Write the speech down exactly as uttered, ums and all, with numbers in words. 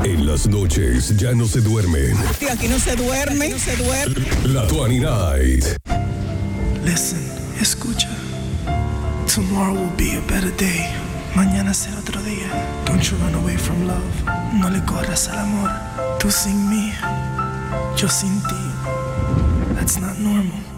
En las noches ya no se duermen. Sí, aquí no se duerme, no se duerme. La veinte Night. Listen, escucha. Tomorrow will be a better day. Mañana será otro día. Don't you run away from love. No le corras al amor. Tú sin mí, yo sin ti. That's not normal.